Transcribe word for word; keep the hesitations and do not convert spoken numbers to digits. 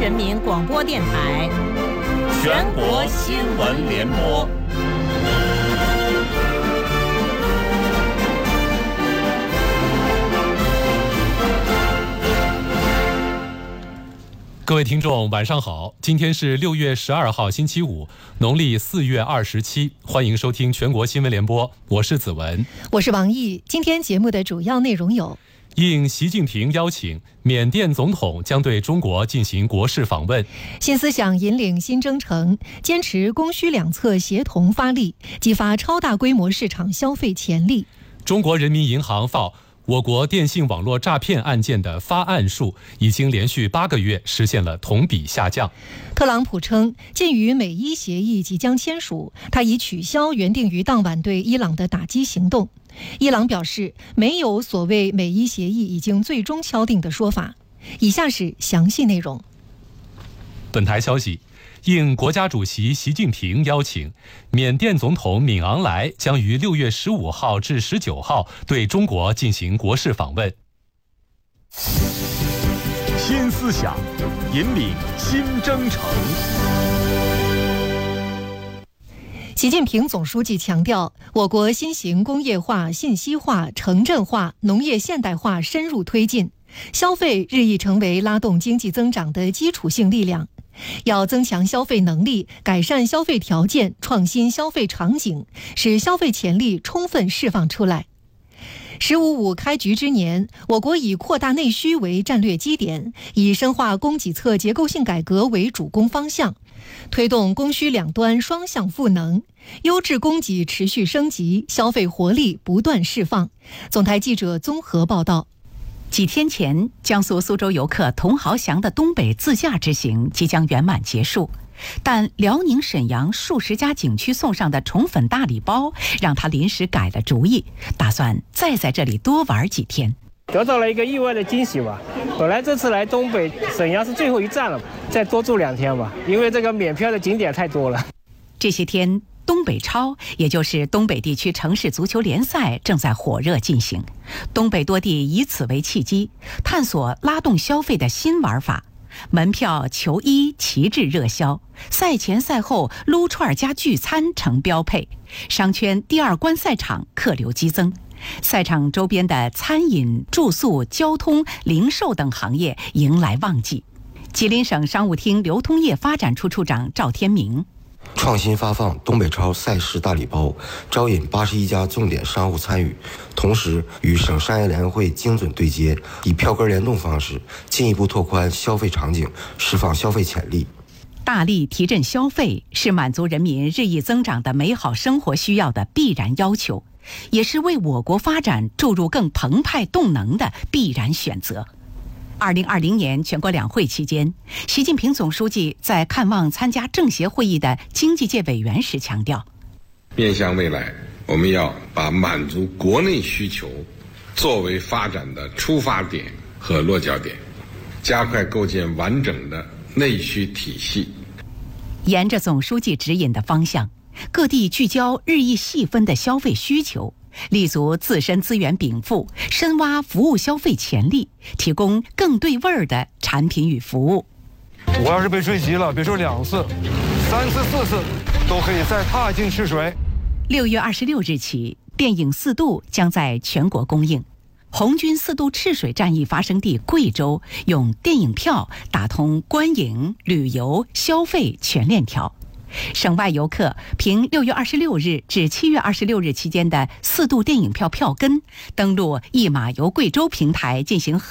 人民广播电台全国新闻联播。 各位听众晚上好，今天是六月十二号星期五，农历四月二十七，欢迎收听全国新闻联播，我是子文， 我是王毅。今天节目的主要内容有： 应习近平邀请，缅甸总统将对中国进行国事访问。 新思想引领新征程，坚持供需两侧协同发力，激发超大规模市场消费潜力。 中国人民银行报，我国电信网络诈骗案件的发案数已经连续八个月实现了同比下降。 特朗普称，鉴于美伊协议即将签署，他已取消原定于当晚对伊朗的打击行动。伊朗表示，没有所谓美伊协议已经最终敲定的说法。以下是详细内容。 本台消息，应国家主席习近平邀请，缅甸总统敏昂莱将于六月十五号至十九号对中国进行国事访问。 新思想，引领新征程。 习近平总书记强调，我国新型工业化、信息化、城镇化、农业现代化深入推进，消费日益成为拉动经济增长的基础性力量。要增强消费能力，改善消费条件，创新消费场景，使消费潜力充分释放出来。十五五开局之年，我国以扩大内需为战略基点，以深化供给侧结构性改革为主攻方向，推动供需两端双向赋能，优质供给持续升级，消费活力不断释放。总台记者综合报道。 几天前，江苏苏州游客童豪祥的东北自驾之行即将圆满结束，但辽宁沈阳数十家景区送上的宠粉大礼包让他临时改了主意，打算再在这里多玩几天。 得到了一个意外的惊喜吧。本来这次来东北沈阳是最后一站了，再多住两天吧，因为这个免票的景点太多了。 这些天，东北超，也就是东北地区城市足球联赛正在火热进行，东北多地以此为契机，探索拉动消费的新玩法。门票、球衣旗帜热销，赛前赛后撸串加聚餐成标配，商圈第二观赛场客流激增，赛场周边的餐饮、住宿、交通、零售等行业迎来旺季。吉林省商务厅流通业发展处处长赵天明， 创新发放东北超赛事大礼包，招引八十一家重点商户参与，同时与省商业联会精准对接，以票根联动方式进一步拓宽消费场景，释放消费潜力。 大力提振消费是满足人民日益增长的美好生活需要的必然要求，也是为我国发展注入更澎湃动能的必然选择。二零二零年全国两会期间，习近平总书记在看望参加政协会议的经济界委员时强调， 面向未来，我们要把满足国内需求作为发展的出发点和落脚点，加快构建完整的内需体系。 沿着总书记指引的方向，各地聚焦日益细分的消费需求，立足自身资源禀赋，深挖服务消费潜力，提供更对味儿的产品与服务。 我要是被追急了，别说两次、三次、四次，都可以再踏进赤水。 六月二十六日起，电影《四渡》将在全国公映。红军四渡赤水战役发生地贵州，用电影票打通观影、旅游、消费全链条。省外游客凭六月二十六日至七月二十六日期间的四渡电影票票根，登录一马游贵州平台进行